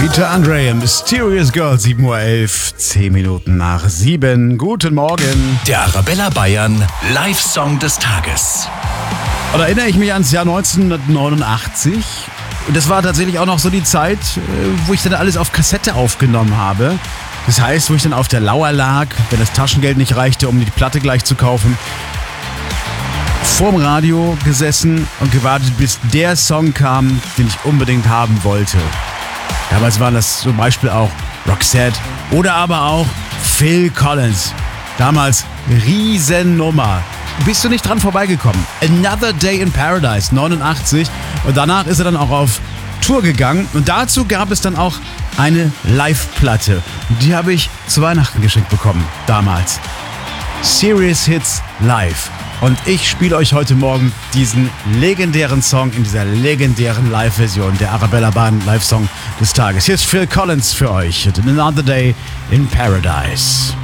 Peter Andre, Mysterious Girl, 7:11 Uhr, 10 Minuten nach 7. Guten Morgen. Der Arabella Bayern Live-Song des Tages. Und da erinnere ich mich ans Jahr 1989. Und das war tatsächlich auch noch so die Zeit, wo ich dann alles auf Kassette aufgenommen habe. Das heißt, wo ich dann auf der Lauer lag, wenn das Taschengeld nicht reichte, um die Platte gleich zu kaufen. Vorm Radio gesessen und gewartet, bis der Song kam, den ich unbedingt haben wollte. Damals waren das zum Beispiel auch Roxette oder aber auch Phil Collins. Damals Riesennummer. Bist du nicht dran vorbeigekommen? Another Day in Paradise, 89. Und danach ist er dann auch auf Tour gegangen. Und dazu gab es dann auch eine Live-Platte. Die habe ich zu Weihnachten geschenkt bekommen, damals. Serious Hits Live. Und ich spiele euch heute Morgen diesen legendären Song in dieser legendären Live-Version, der Arabella Bayern Live-Song des Tages. Hier ist Phil Collins für euch. Another Day in Paradise.